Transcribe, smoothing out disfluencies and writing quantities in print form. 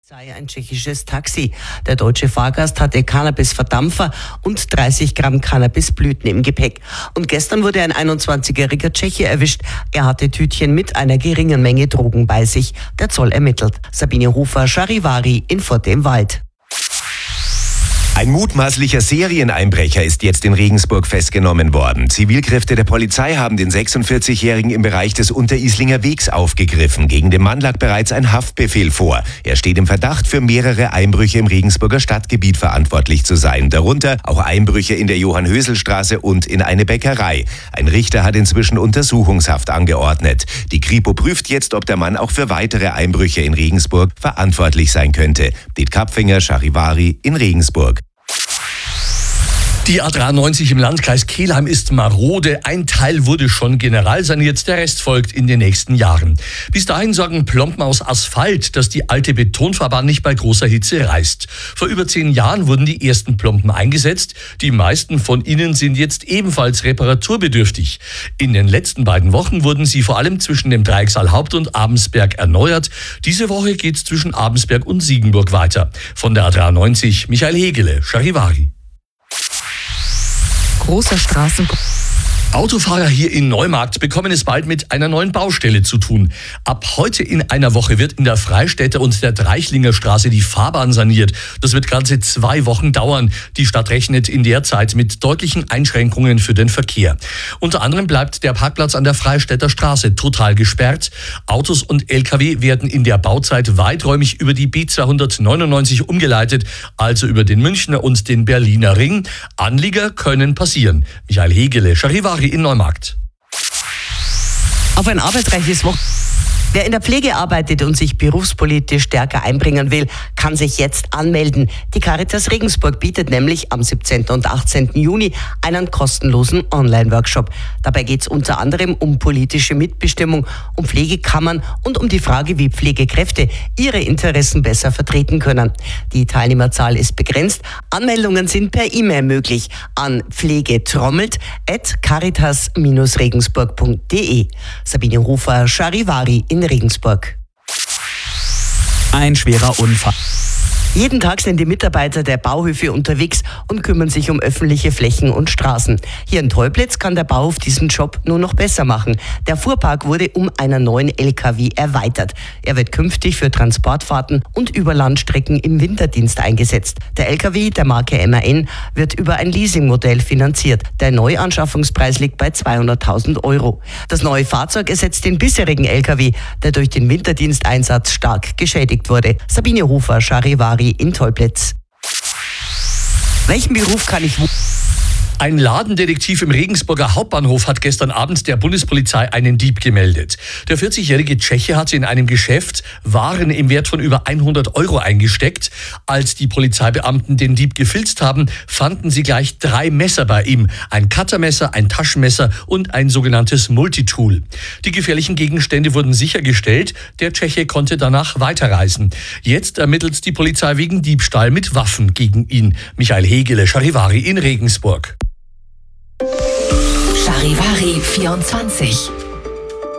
Ein tschechisches Taxi. Der deutsche Fahrgast hatte Cannabisverdampfer und 30 Gramm Cannabisblüten im Gepäck. Und gestern wurde ein 21-jähriger Tscheche erwischt. Er hatte Tütchen mit einer geringen Menge Drogen bei sich. Der Zoll ermittelt. Sabine Hofer, Charivari in Furt im Wald. Ein mutmaßlicher Serieneinbrecher ist jetzt in Regensburg festgenommen worden. Zivilkräfte der Polizei haben den 46-Jährigen im Bereich des Unterislinger Wegs aufgegriffen. Gegen den Mann lag bereits ein Haftbefehl vor. Er steht im Verdacht, für mehrere Einbrüche im Regensburger Stadtgebiet verantwortlich zu sein. Darunter auch Einbrüche in der Johann-Hösel-Straße und in eine Bäckerei. Ein Richter hat inzwischen Untersuchungshaft angeordnet. Die Kripo prüft jetzt, ob der Mann auch für weitere Einbrüche in Regensburg verantwortlich sein könnte. Det Kapfinger, Charivari in Regensburg. Die A93 im Landkreis Kelheim ist marode. Ein Teil wurde schon generalsaniert, der Rest folgt in den nächsten Jahren. Bis dahin sorgen Plomben aus Asphalt, dass die alte Betonfahrbahn nicht bei großer Hitze reißt. Vor über 10 Jahren wurden die ersten Plomben eingesetzt. Die meisten von ihnen sind jetzt ebenfalls reparaturbedürftig. In den letzten beiden Wochen wurden sie vor allem zwischen dem Dreiexal Haupt- und Abensberg erneuert. Diese Woche geht es zwischen Abensberg und Siegenburg weiter. Von der A93 Michael Hegele, Charivari. Großer Straßen. Autofahrer hier in Neumarkt bekommen es bald mit einer neuen Baustelle zu tun. Ab heute in einer Woche wird in der Freistädter und der Dreichlinger Straße die Fahrbahn saniert. Das wird ganze 2 Wochen dauern. Die Stadt rechnet in der Zeit mit deutlichen Einschränkungen für den Verkehr. Unter anderem bleibt der Parkplatz an der Freistädter Straße total gesperrt. Autos und Lkw werden in der Bauzeit weiträumig über die B299 umgeleitet, also über den Münchner und den Berliner Ring. Anlieger können passieren. Michael Hegele, Charivari in Neumarkt. Auf ein arbeitsreiches Wochenende. Wer in der Pflege arbeitet und sich berufspolitisch stärker einbringen will, kann sich jetzt anmelden. Die Caritas Regensburg bietet nämlich am 17. und 18. Juni einen kostenlosen Online-Workshop. Dabei geht es unter anderem um politische Mitbestimmung, um Pflegekammern und um die Frage, wie Pflegekräfte ihre Interessen besser vertreten können. Die Teilnehmerzahl ist begrenzt. Anmeldungen sind per E-Mail möglich an pflegetrommelt@caritas-regensburg.de. Sabine Hofer, Charivari in Regensburg. Ein schwerer Unfall. Jeden Tag sind die Mitarbeiter der Bauhöfe unterwegs und kümmern sich um öffentliche Flächen und Straßen. Hier in Teublitz kann der Bauhof diesen Job nur noch besser machen. Der Fuhrpark wurde um einen neuen LKW erweitert. Er wird künftig für Transportfahrten und Überlandstrecken im Winterdienst eingesetzt. Der LKW der Marke MAN wird über ein Leasingmodell finanziert. Der Neuanschaffungspreis liegt bei 200.000 €. Das neue Fahrzeug ersetzt den bisherigen LKW, der durch den Winterdiensteinsatz stark geschädigt wurde. Sabine Hofer, Charivari in Teublitz. Welchen Beruf kann ich... Ein Ladendetektiv im Regensburger Hauptbahnhof hat gestern Abend der Bundespolizei einen Dieb gemeldet. Der 40-jährige Tscheche hatte in einem Geschäft Waren im Wert von über 100 € eingesteckt. Als die Polizeibeamten den Dieb gefilzt haben, fanden sie gleich 3 Messer bei ihm. Ein Cuttermesser, ein Taschenmesser und ein sogenanntes Multitool. Die gefährlichen Gegenstände wurden sichergestellt. Der Tscheche konnte danach weiterreisen. Jetzt ermittelt die Polizei wegen Diebstahl mit Waffen gegen ihn. Michael Hegele, Charivari in Regensburg. Charivari 24.